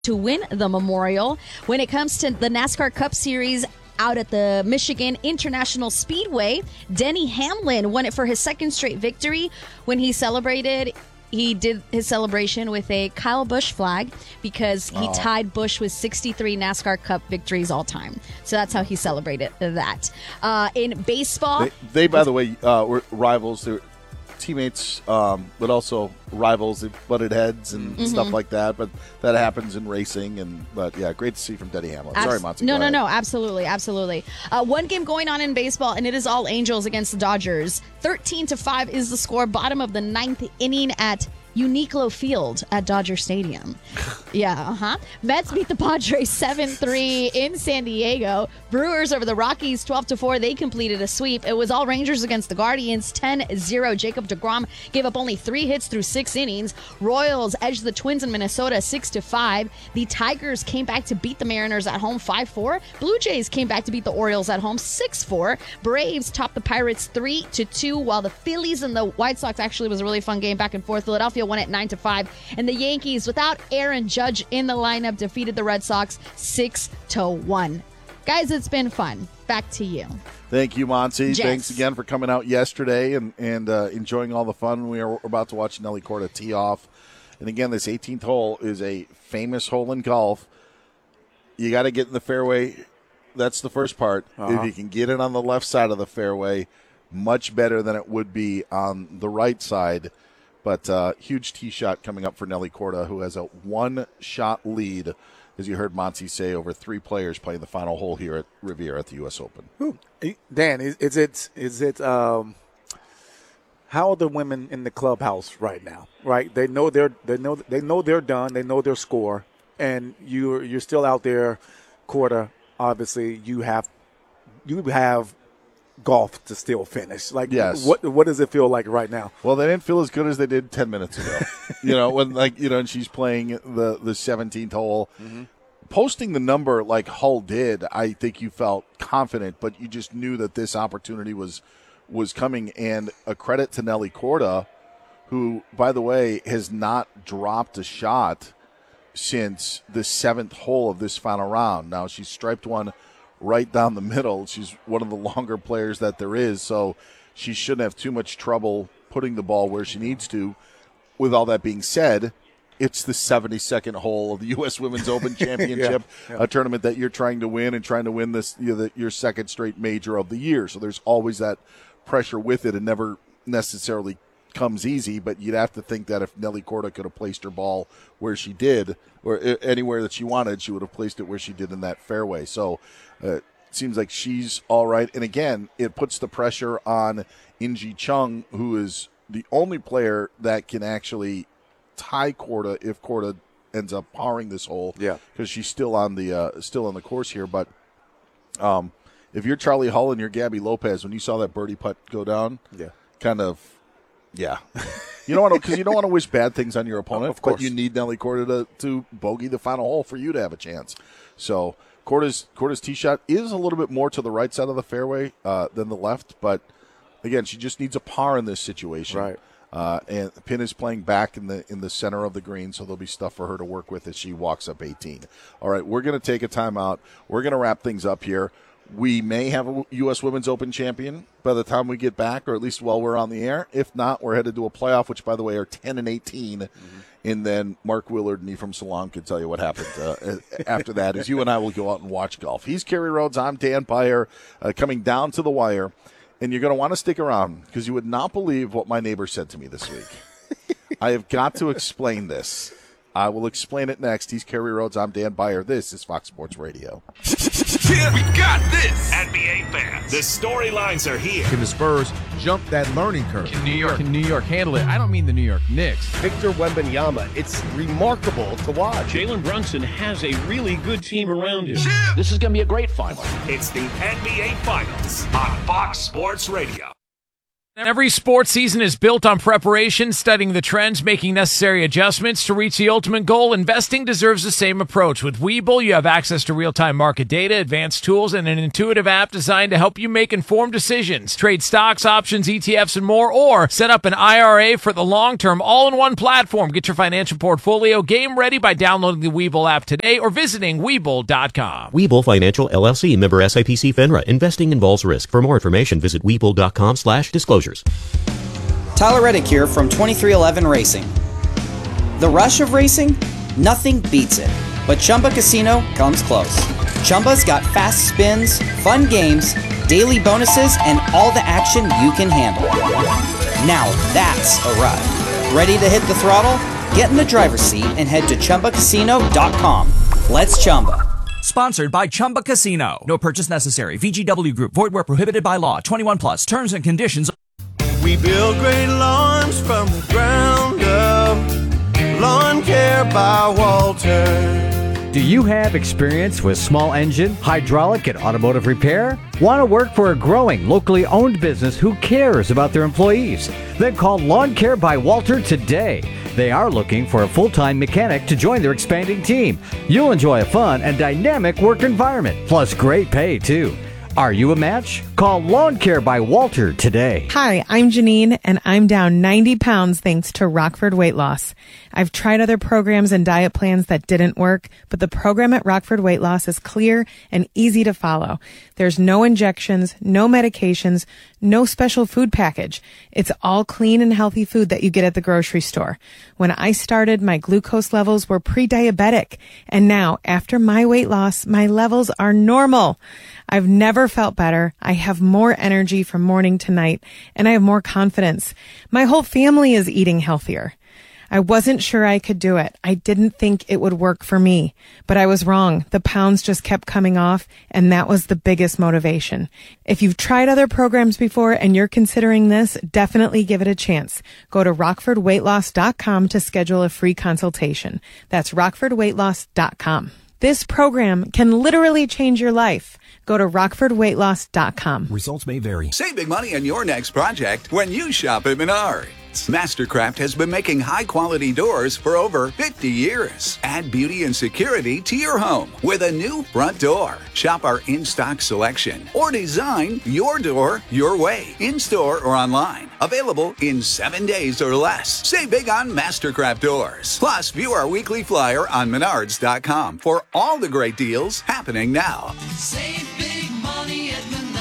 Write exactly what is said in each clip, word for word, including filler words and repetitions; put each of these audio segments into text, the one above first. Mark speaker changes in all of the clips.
Speaker 1: to win the Memorial. When it comes to the NASCAR Cup Series out at the Michigan International Speedway, Denny Hamlin won it for his second straight victory. When he celebrated, he did his celebration with a Kyle Busch flag because he oh. tied Busch with sixty-three NASCAR Cup victories all time. So that's how he celebrated that. Uh, in baseball,
Speaker 2: they, they by the way, uh, were rivals. They're teammates, um, but also rivals. They butted heads and mm-hmm. stuff like that. But that happens in racing. And but yeah, great to see from Denny Hamlin. Abs- Sorry, Monty.
Speaker 1: No, no, ahead. no. Absolutely, absolutely. Uh, one game going on in baseball, and it is all Angels against the Dodgers. Thirteen to five is the score. Bottom of the ninth inning at Uniqlo Field at Dodger Stadium. Yeah, uh-huh. Mets beat the Padres seven three in San Diego. Brewers over the Rockies twelve to four. They completed a sweep. It was all Rangers against the Guardians ten zero. Jacob deGrom gave up only three hits through six innings. Royals edged the Twins in Minnesota six to five. The Tigers came back to beat the Mariners at home five four. Blue Jays came back to beat the Orioles at home six four. Braves topped the Pirates three to two, while the Phillies and the White Sox actually was a really fun game back and forth. Philadelphia won at nine to five, and the Yankees, without Aaron Judge in the lineup, defeated the Red Sox six to one. Guys, it's been fun. Back to you.
Speaker 2: Thank you, Monty.
Speaker 1: Yes.
Speaker 2: Thanks again for coming out yesterday and, and uh, enjoying all the fun. We are about to watch Nelly Korda tee off. And again, this eighteenth hole is a famous hole in golf. You got to get in the fairway. That's the first part. Uh-huh. If you can get it on the left side of the fairway, much better than it would be on the right side. But uh, huge tee shot coming up for Nelly Korda, who has a one-shot lead, as you heard Monty say, over three players playing the final hole here at Riviera at the U S Open.
Speaker 3: Ooh. Dan, is, is it is it um, how are the women in the clubhouse right now? Right, they know they're they know they know they're done. They know their score, and you're you're still out there, Korda. Obviously, you have you have. golf to still finish. Like,
Speaker 2: yes.
Speaker 3: what what does it feel like right now?
Speaker 2: Well, they didn't feel as good as they did ten minutes ago. you know, when like you know, and she's playing the the seventeenth hole, mm-hmm. posting the number like Hull did. I think you felt confident, but you just knew that this opportunity was was coming. And a credit to Nelly Korda, who, by the way, has not dropped a shot since the seventh hole of this final round. Now she's striped one right down the middle. She's one of the longer players that there is, so she shouldn't have too much trouble putting the ball where she needs to. With all that being said, it's the seventy-second hole of the U S Women's Open Championship,
Speaker 3: yeah, yeah.
Speaker 2: a tournament that you're trying to win and trying to win this you know, the, your second straight major of the year. So there's always that pressure with it, and never necessarily comes easy, but you'd have to think that if Nelly Korda could have placed her ball where she did, or anywhere that she wanted, she would have placed it where she did in that fairway. So uh, it seems like she's all right. And again, it puts the pressure on Inji Chung, who is the only player that can actually tie Korda if Korda ends up parring this hole.
Speaker 3: Yeah,
Speaker 2: because she's still on the uh, still on the course here. But um, if you're Charlie Hull and you're Gabby Lopez, when you saw that birdie putt go down,
Speaker 3: yeah,
Speaker 2: kind of. Yeah, you don't want to because you don't want to wish bad things on your opponent.
Speaker 3: Of course,
Speaker 2: but you need Nelly Korda to, to bogey the final hole for you to have a chance. So Korda's Korda's tee shot is a little bit more to the right side of the fairway uh, than the left, but again, she just needs a par in this situation.
Speaker 3: Right.
Speaker 2: Uh, and the pin is playing back in the in the center of the green, so there'll be stuff for her to work with as she walks up eighteen. All right, we're going to take a timeout. We're going to wrap things up here. We may have a U S Women's Open champion by the time we get back, or at least while we're on the air. If not, we're headed to a playoff, which, by the way, are ten and eighteen. Mm-hmm. And then Mark Willard and Ephraim Salon can tell you what happened uh, after that, as you and I will go out and watch golf. He's Kerry Rhodes. I'm Dan Beyer, uh, coming down to the wire. And you're going to want to stick around because you would not believe what my neighbor said to me this week. I have got to explain this. I will explain it next. He's Kerry Rhodes. I'm Dan Beyer. This is Fox Sports Radio.
Speaker 4: Yeah, we got this. N B A fans, the storylines are here.
Speaker 5: Can the Spurs jump that learning curve?
Speaker 6: Can New York, can New York handle it? I don't mean the New York Knicks.
Speaker 7: Victor Wembanyama, it's remarkable to watch.
Speaker 8: Jalen Brunson has a really good team around him.
Speaker 4: Yeah.
Speaker 8: This is going to be a great final.
Speaker 4: It's the N B A Finals on Fox Sports Radio.
Speaker 9: Every sports season is built on preparation, studying the trends, making necessary adjustments to reach the ultimate goal. Investing deserves the same approach. With Webull, you have access to real-time market data, advanced tools, and an intuitive app designed to help you make informed decisions. Trade stocks, options, E T Fs, and more, or set up an I R A for the long term, all in one platform. Get your financial portfolio game ready by downloading the Webull app today or visiting Webull dot com.
Speaker 10: Webull Financial, L L C, member S I P C FINRA. Investing involves risk. For more information, visit Webull dot com slash disclosures.
Speaker 11: Tyler Reddick here from twenty-three eleven Racing. The rush of racing? Nothing beats it. But Chumba Casino comes close. Chumba's got fast spins, fun games, daily bonuses, and all the action you can handle. Now that's a ride. Ready to hit the throttle? Get in the driver's seat and head to Chumba Casino dot com. Let's Chumba.
Speaker 12: Sponsored by Chumba Casino. No purchase necessary. V G W Group. Void where prohibited by law. twenty-one plus. Terms and conditions.
Speaker 13: We build great lawns from the ground up. Lawn Care by Walter.
Speaker 14: Do you have experience with small engine, hydraulic, and automotive repair? Want to work for a growing, locally owned business who cares about their employees? Then call Lawn Care by Walter today. They are looking for a full-time mechanic to join their expanding team. You'll enjoy a fun and dynamic work environment, plus great pay, too. Are you a match? Call Lawn Care by Walter today.
Speaker 15: Hi, I'm Janine, and I'm down ninety pounds thanks to Rockford Weight Loss. I've tried other programs and diet plans that didn't work, but the program at Rockford Weight Loss is clear and easy to follow. There's no injections, no medications, no special food package. It's all clean and healthy food that you get at the grocery store. When I started, my glucose levels were pre-diabetic, and now, after my weight loss, my levels are normal. I've never felt better. I have more energy from morning to night, and I have more confidence. My whole family is eating healthier. I wasn't sure I could do it. I didn't think it would work for me, but I was wrong. The pounds just kept coming off, and that was the biggest motivation. If you've tried other programs before and you're considering this, definitely give it a chance. Go to rockford weight loss dot com to schedule a free consultation. That's rockford weight loss dot com. This program can literally change your life. Go to rockford weight loss dot com.
Speaker 16: Results may vary.
Speaker 17: Save big money on your next project when you shop at Menards. Mastercraft has been making high-quality doors for over fifty years. Add beauty and security to your home with a new front door. Shop our in-stock selection or design your door your way, in-store or online. Available in seven days or less. Save big on Mastercraft doors. Plus, view our weekly flyer on menards dot com for all the great deals happening now.
Speaker 13: Save big money at Menards.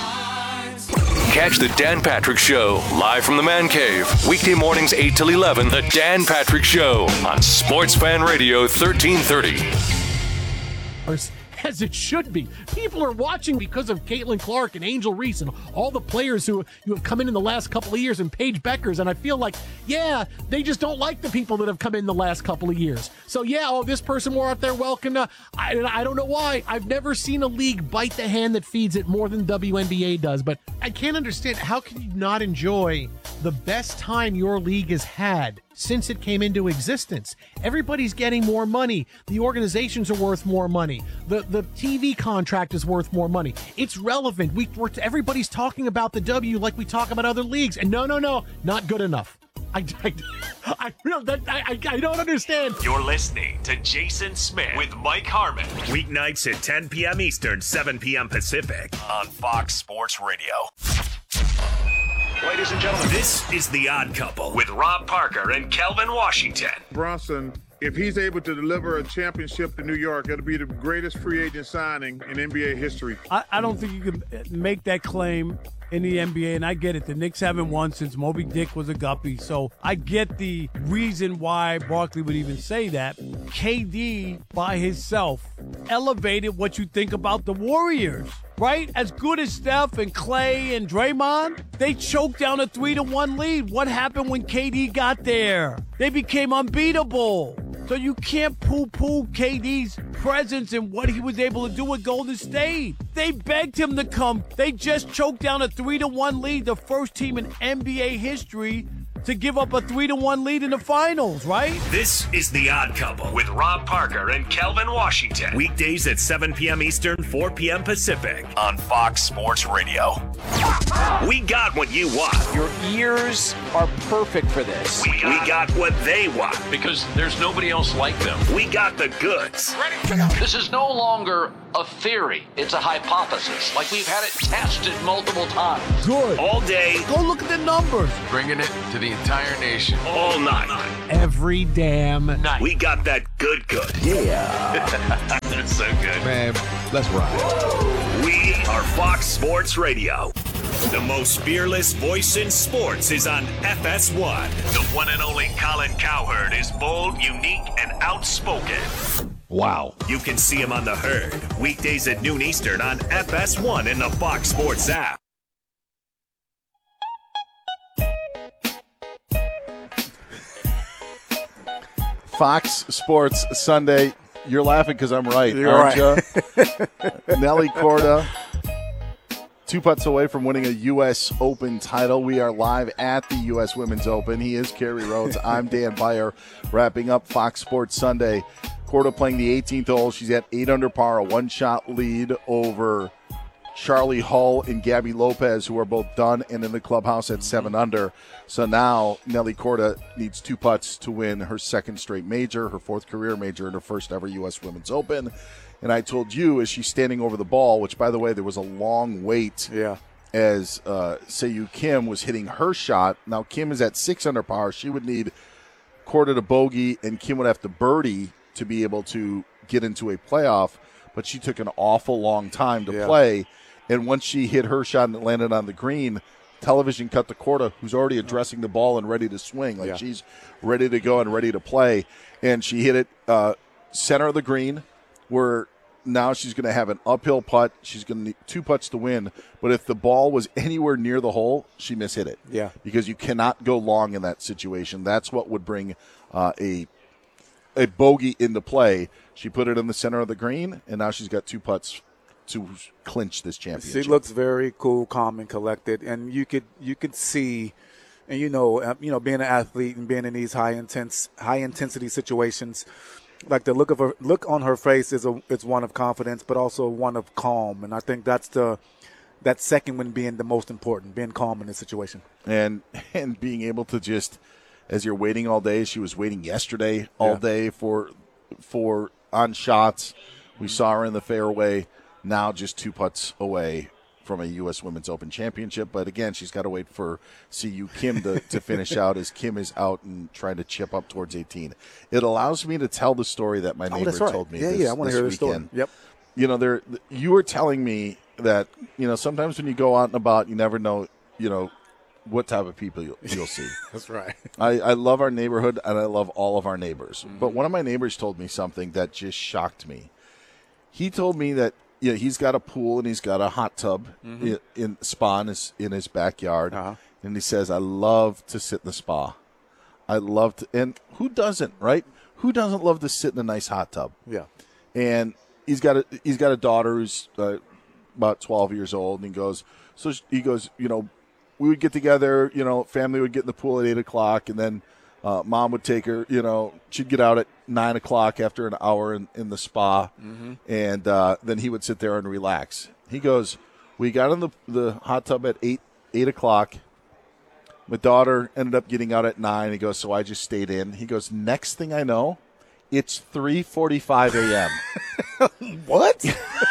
Speaker 4: Catch the Dan Patrick Show live from the Man Cave. Weekday mornings eight till eleven. The Dan Patrick Show on Sports Fan Radio thirteen thirty.
Speaker 18: As it should be. People are watching because of Caitlin Clark and Angel Reese and all the players who, who have come in in the last couple of years, and Paige Beckers, and I feel like, yeah, they just don't like the people that have come in the last couple of years. So, yeah, oh, this person more out there welcome to, I, I don't know why. I've never seen a league bite the hand that feeds it more than W N B A does, but
Speaker 19: I can't understand, how can you not enjoy the best time your league has had since it came into existence? Everybody's getting more money. The organizations are worth more money. The the T V contract is worth more money. It's relevant. We we're, everybody's talking about the W like we talk about other leagues. And no, no, no, not good enough. I, I, I, I, I don't understand.
Speaker 4: You're listening to Jason Smith with Mike Harmon. Weeknights at ten p.m. Eastern, seven p.m. Pacific on Fox Sports Radio. Ladies and gentlemen, this is The Odd Couple with Rob Parker and Kelvin Washington.
Speaker 20: Bronson, if he's able to deliver a championship to New York, it'll be the greatest free agent signing in N B A history.
Speaker 21: I, I don't think you can make that claim in the N B A, and I get it. The Knicks haven't won since Moby Dick was a guppy, so I get the reason why Barkley would even say that. K D, by himself, elevated what you think about the Warriors. Right? As good as Steph and Clay and Draymond, they choked down a three to one lead. What happened when K D got there? They became unbeatable. So you can't poo-poo K D's presence and what he was able to do at Golden State. They begged him to come. They just choked down a three to one lead, the first team in N B A history to give up a three to one lead in the finals, right?
Speaker 16: This is The Odd Couple with Rob Parker and Kelvin Washington. Weekdays at seven p.m. Eastern, four p.m. Pacific on Fox Sports Radio. We got what you want.
Speaker 22: Your ears are perfect for this.
Speaker 16: We got, we got what they want.
Speaker 8: Because there's nobody else like them.
Speaker 16: We got the goods.
Speaker 23: This is no longer a theory. It's a hypothesis. Like we've had it tested multiple times.
Speaker 21: Good.
Speaker 16: All day.
Speaker 21: Go look at the numbers.
Speaker 6: Bringing it to the entire nation.
Speaker 16: All night.
Speaker 19: Every damn night.
Speaker 16: We got that good good.
Speaker 22: Yeah.
Speaker 16: That's so good.
Speaker 5: Man, let's ride.
Speaker 16: We are Fox Sports Radio. The most fearless voice in sports is on F S one. The one and only Colin Cowherd is bold, unique, and outspoken.
Speaker 2: Wow.
Speaker 16: You can see him on The Herd, weekdays at noon Eastern on F S one in the Fox Sports app.
Speaker 2: Fox Sports Sunday. You're laughing because I'm right,
Speaker 3: You're
Speaker 2: aren't
Speaker 3: right.
Speaker 2: you? Nelly Korda, two putts away from winning a U S Open title. We are live at the U S Women's Open. He is Kerry Rhodes. I'm Dan Beyer, wrapping up Fox Sports Sunday. Korda playing the eighteenth hole. She's at eight under par, a one-shot lead over Charlie Hull and Gabby Lopez, who are both done and in the clubhouse at seven under. So now Nelly Korda needs two putts to win her second straight major, her fourth career major, and her first ever U S Women's Open. And I told you, as she's standing over the ball, which, by the way, there was a long wait
Speaker 3: Yeah.
Speaker 2: as uh, Seiyu Kim was hitting her shot. Now Kim is at six under par. She would need Korda to bogey, and Kim would have to birdie to be able to get into a playoff. But she took an awful long time to
Speaker 3: Yeah.
Speaker 2: play. And once she hit her shot and it landed on the green, television cut to Korda, who's already addressing the ball and ready to swing. Like
Speaker 3: Yeah.
Speaker 2: she's ready to go and ready to play. And she hit it uh, center of the green, where now she's going to have an uphill putt. She's going to need two putts to win. But if the ball was anywhere near the hole, she mishit it.
Speaker 3: Yeah.
Speaker 2: Because you cannot go long in that situation. That's what would bring uh, a a bogey into play. She put it in the center of the green, and now she's got two putts to clinch this championship.
Speaker 3: She looks very cool, calm, and collected, and you could you could see, and you know, uh, you know, being an athlete and being in these high intense, high intensity situations, like the look of her look on her face is a it's one of confidence, but also one of calm, and I think that's the that second one being the most important, being calm in this situation,
Speaker 2: and and being able to just, as you're waiting all day, she was waiting yesterday all
Speaker 3: Yeah.
Speaker 2: day for for on shots. We saw her in the fairway. Now just two putts away from a U S Women's Open championship. But again, she's got to wait for Seiyu Kim to, to finish out, as Kim is out and trying to chip up towards eighteen. It allows me to tell the story that my
Speaker 3: Oh,
Speaker 2: neighbor
Speaker 3: that's right.
Speaker 2: told me
Speaker 3: Yeah,
Speaker 2: this,
Speaker 3: yeah, I wanna
Speaker 2: this
Speaker 3: hear the story.
Speaker 2: weekend.
Speaker 3: Yep.
Speaker 2: You know, there you were telling me that, you know, sometimes when you go out and about, you never know, you know, what type of people you'll, you'll see.
Speaker 3: That's right.
Speaker 2: I, I love our neighborhood, and I love all of our neighbors.
Speaker 3: Mm-hmm.
Speaker 2: But one of my neighbors told me something that just shocked me. He told me that, you know, he's got a pool and he's got a hot tub
Speaker 3: Mhm.
Speaker 2: in, in spa in his, in his backyard.
Speaker 3: Uh-huh.
Speaker 2: And he says, I love to sit in the spa. I love to, and who doesn't, right? Who doesn't love to sit in a nice hot tub?
Speaker 3: Yeah.
Speaker 2: And he's got a he's got a daughter who's uh, about twelve years old, and he goes, so he goes, you know, we would get together, you know, family would get in the pool at eight o'clock, and then uh, mom would take her, you know, she'd get out at nine o'clock after an hour in, in the spa,
Speaker 3: Mhm.
Speaker 2: and uh, then he would sit there and relax. He goes, we got in the the hot tub at eight eight o'clock. My daughter ended up getting out at nine. He goes, so I just stayed in. He goes, next thing I know, it's three forty-five a.m.
Speaker 3: What?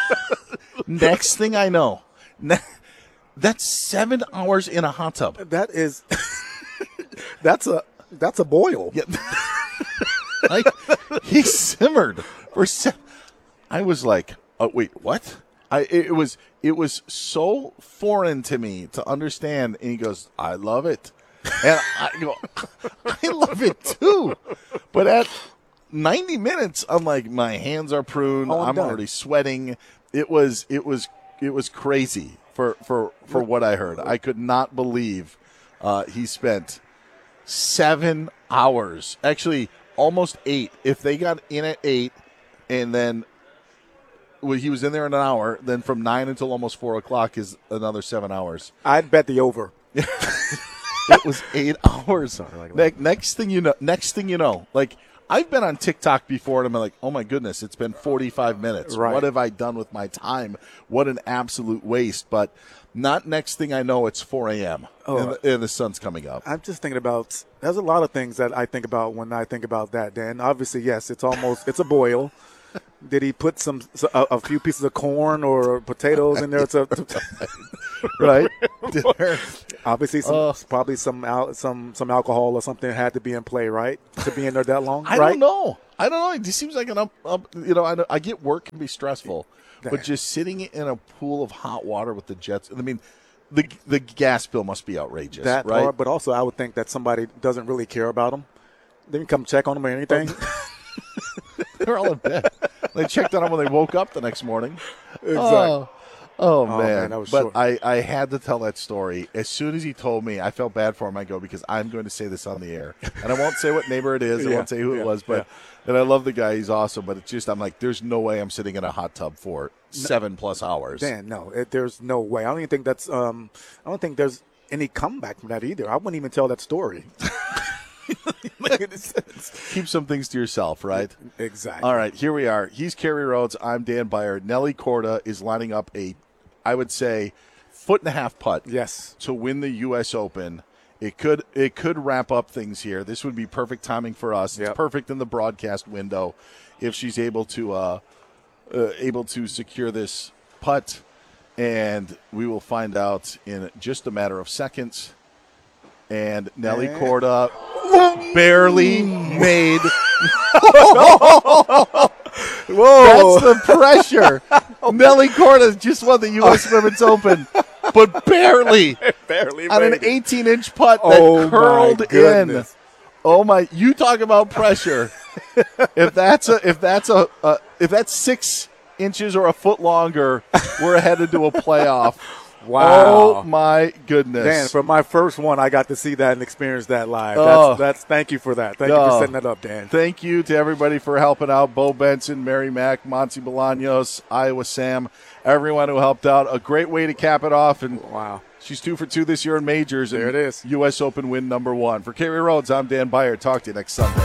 Speaker 2: Next thing I know, ne- that's seven hours in a hot tub.
Speaker 3: That is, that's a that's a boil.
Speaker 2: Yeah. Like, he simmered for se- I was like, oh, wait, what? I it was it was so foreign to me to understand. And he goes, I love it, and I go, I love it too. But at ninety minutes, I'm like, my hands are pruned.
Speaker 3: Oh, I'm
Speaker 2: I'm
Speaker 3: done.
Speaker 2: already sweating. It was it was it was crazy for for for what I heard. I could not believe uh, he spent seven hours, actually almost eight. If they got in at eight, and then well, he was in there in an hour, then from nine until almost four o'clock is another seven hours.
Speaker 3: I'd bet the over.
Speaker 2: It was eight hours. Ne- next thing you know, next thing you know, like I've been on TikTok before, and I'm like, oh my goodness, it's been forty-five minutes.
Speaker 3: Right.
Speaker 2: What have I done with my time? What an absolute waste. But not next thing I know, it's four a.m.
Speaker 3: Oh.
Speaker 2: and, the, and the sun's coming up.
Speaker 3: I'm just thinking about. There's a lot of things that I think about when I think about that, Dan. Obviously, yes, it's almost it's a boil. Did he put some a, a few pieces of corn or potatoes in there? To, to,
Speaker 2: right.
Speaker 3: Obviously, some,
Speaker 2: Uh,
Speaker 3: probably some al- some some alcohol or something had to be in play, right? To be in there that long,
Speaker 2: I
Speaker 3: right?
Speaker 2: don't know. I don't know. It just seems like an up, up you know, I, know- I get work can be stressful, but just sitting in a pool of hot water with the Jets, I mean, the the gas bill must be outrageous,
Speaker 3: That
Speaker 2: right?
Speaker 3: part, but also I would think that somebody doesn't really care about them. They didn't come check on them or anything.
Speaker 2: They're all in bed. They checked on them when they woke up the next morning.
Speaker 3: Exactly.
Speaker 2: Oh, oh,
Speaker 3: Oh,
Speaker 2: man.
Speaker 3: man, that was
Speaker 2: but
Speaker 3: short.
Speaker 2: I, I had to tell that story. As soon as he told me, I felt bad for him. I go, because I'm going to say this on the air. And I won't say what neighbor it is. I
Speaker 3: Yeah,
Speaker 2: won't say who
Speaker 3: yeah,
Speaker 2: it was. But and I love the guy. He's awesome. But it's just, I'm like, there's no way I'm sitting in a hot tub for seven plus hours.
Speaker 3: Dan, no, it, there's no way. I don't even think that's. Um, I don't think there's any comeback from that either. I wouldn't even tell that story.
Speaker 2: Keep some things to yourself, right?
Speaker 3: Exactly.
Speaker 2: All right, here we are. He's Kerry Rhodes. I'm Dan Byer. Nelly Corda is lining up a, I would say, foot and a half putt.
Speaker 3: Yes.
Speaker 2: To win the U S Open. It could it could wrap up things here. This would be perfect timing for us. It's
Speaker 3: Yep.
Speaker 2: perfect in the broadcast window if she's able to uh, uh, able to secure this putt, and we will find out in just a matter of seconds. And Nelly
Speaker 3: And-
Speaker 2: Corda barely made.
Speaker 3: Whoa!
Speaker 2: That's the pressure. Nelly Corda just won the U S Women's Open, but barely,
Speaker 3: barely
Speaker 2: on an
Speaker 3: made it.
Speaker 2: eighteen-inch putt that
Speaker 3: Oh, my
Speaker 2: curled in.
Speaker 3: goodness.
Speaker 2: Oh my! You talk about pressure. if that's a if that's a uh, if that's six inches or a foot longer, we're headed to a playoff.
Speaker 3: Wow.
Speaker 2: Oh my goodness!
Speaker 3: Dan, for my first one, I got to see that and experience that live.
Speaker 2: Oh.
Speaker 3: That's, that's thank you for that. Thank you
Speaker 2: Oh.
Speaker 3: for setting that up, Dan.
Speaker 2: Thank you to everybody for helping out. Bo Benson, Mary Mack, Monty Bolaños, Iowa Sam, everyone who helped out. A great way to cap it off. And
Speaker 3: wow,
Speaker 2: she's two for two this year in majors.
Speaker 3: There
Speaker 2: and
Speaker 3: it is.
Speaker 2: U S Open win number one. For Kerry Rhodes, I'm Dan Byer. Talk to you next Sunday.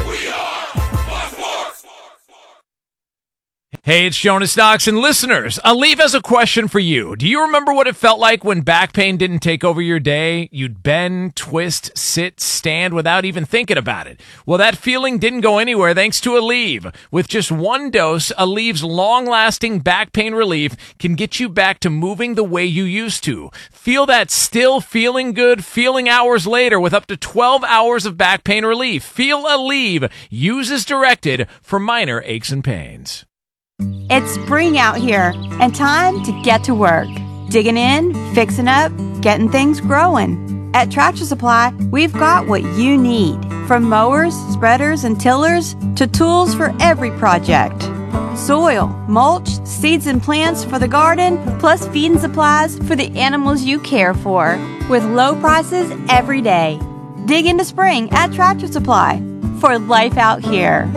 Speaker 1: Hey, it's Jonas Knox, and listeners, Aleve has a question for you. Do you remember what it felt like when back pain didn't take over your day? You'd bend, twist, sit, stand without even thinking about it. Well, that feeling didn't go anywhere thanks to Aleve. With just one dose, Aleve's long-lasting back pain relief can get you back to moving the way you used to. Feel that still feeling good feeling hours later with up to twelve hours of back pain relief. Feel Aleve. Use as directed for minor aches and pains.
Speaker 7: It's spring out here and time to get to work. Digging in, fixing up, getting things growing. At Tractor Supply, we've got what you need. From mowers, spreaders, and tillers to tools for every project. Soil, mulch, seeds and plants for the garden, plus feeding supplies for the animals you care for. With low prices every day. Dig into spring at Tractor Supply for life out here.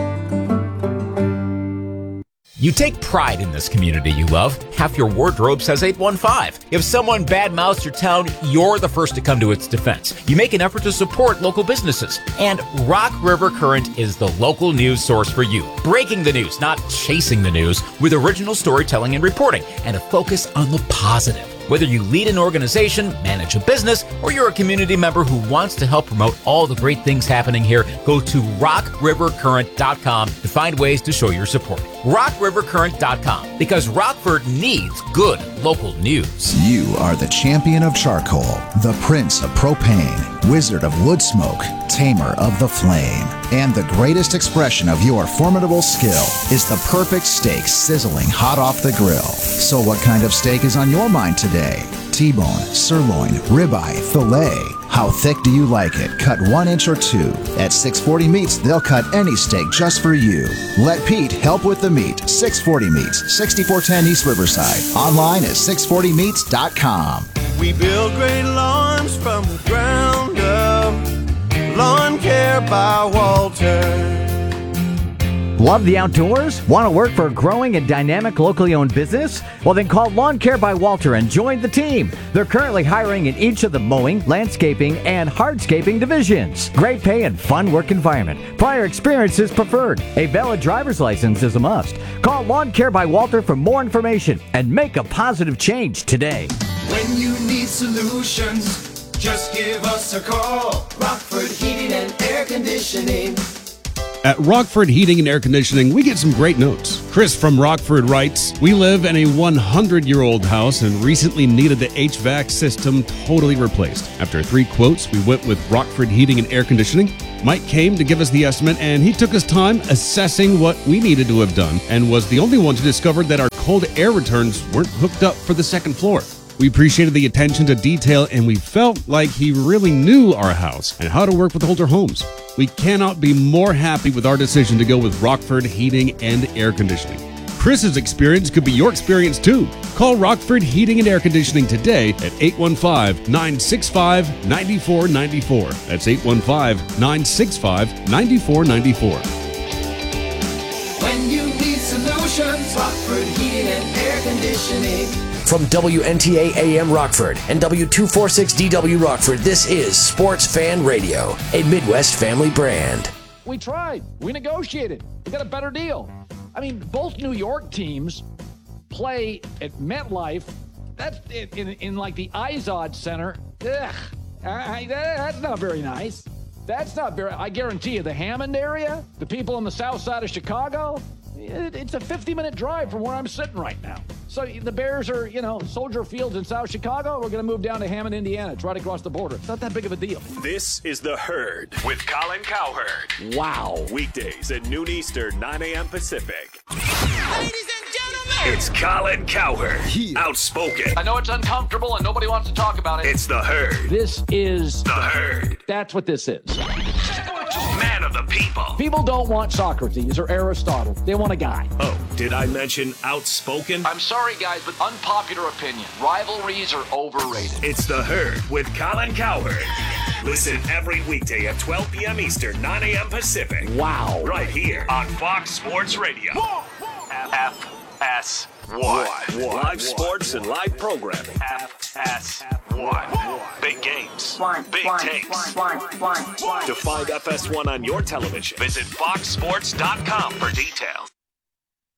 Speaker 9: You take pride in this community you love. Half your wardrobe says eight one five. If someone badmouths your town, you're the first to come to its defense. You make an effort to support local businesses. And Rock River Current is the local news source for you. Breaking the news, not chasing the news, with original storytelling and reporting, and a focus on the positive. Whether you lead an organization, manage a business, or you're a community member who wants to help promote all the great things happening here, go to rock river current dot com to find ways to show your support. rock river current dot com, because Rockford needs good local news.
Speaker 24: You are the champion of charcoal, the prince of propane, wizard of wood smoke, tamer of the flame. And the greatest expression of your formidable skill is the perfect steak sizzling hot off the grill. So what kind of steak is on your mind today? T-bone, sirloin, ribeye, filet. How thick do you like it? Cut one inch or two. At six forty Meats, they'll cut any steak just for you. Let Pete help with the meat. six forty Meats, sixty-four ten East Riverside. Online at six forty meats dot com.
Speaker 13: We build great lawns from the ground up. Lawn Care by Walter.
Speaker 10: Love the outdoors? Want to work for a growing and dynamic locally owned business? Well, then call Lawn Care by Walter and join the team. They're currently hiring in each of the mowing, landscaping, and hardscaping divisions. Great pay and fun work environment. Prior experience is preferred. A valid driver's license is a must. Call Lawn Care by Walter for more information and make a positive change today.
Speaker 13: When you need solutions, just give us a call. Rockford Heating and Air Conditioning.
Speaker 11: At Rockford Heating and Air Conditioning, we get some great notes. Chris from Rockford writes, we live in a hundred-year-old house and recently needed the H V A C system totally replaced. After three quotes, we went with Rockford Heating and Air Conditioning. Mike came to give us the estimate, and he took his time assessing what we needed to have done and was the only one to discover that our cold air returns weren't hooked up for the second floor. We appreciated the attention to detail, and we felt like he really knew our house and how to work with older homes. We cannot be more happy with our decision to go with Rockford Heating and Air Conditioning. Chris's experience could be your experience too. Call Rockford Heating and Air Conditioning today at eight one five, nine six five, nine four nine four. That's eight one five, nine six five, nine four nine four.
Speaker 13: When you need solutions, Rockford Heating and Air Conditioning.
Speaker 12: From W N T A A M Rockford and W two forty-six D W Rockford, this is Sports Fan Radio, a Midwest family brand.
Speaker 22: We tried. We negotiated. We got a better deal. I mean, both New York teams play at MetLife. That's in, in, in like the Izod Center. Ugh, I, I, that's not very nice. That's not very, I guarantee you, the Hammond area, the people on the south side of Chicago, it, it's a fifty-minute drive from where I'm sitting right now. So the Bears are, you know, Soldier Fields in South Chicago. We're going to move down to Hammond, Indiana. It's right across the border. It's not that big of a deal.
Speaker 16: This is The Herd with Colin Cowherd.
Speaker 22: Wow.
Speaker 16: Weekdays at noon Eastern, nine a.m. Pacific. Ladies and gentlemen, it's Colin Cowherd. Outspoken.
Speaker 23: I know it's uncomfortable and nobody wants to talk about it.
Speaker 16: It's The Herd.
Speaker 22: This is
Speaker 16: The Herd.
Speaker 22: That's what this is.
Speaker 16: Man of the people.
Speaker 22: People don't want Socrates or Aristotle. They want a guy.
Speaker 16: Oh, did I mention outspoken?
Speaker 23: I'm sorry, guys, but unpopular opinion. Rivalries are overrated.
Speaker 16: It's The Herd with Colin Cowherd. Listen every weekday at twelve p.m. Eastern, nine a.m. Pacific.
Speaker 22: Wow.
Speaker 16: Right here on Fox Sports Radio. F S one. Live sports and live programming. F S one. Big games. Big takes. To find F S one on your television, visit fox sports dot com for details.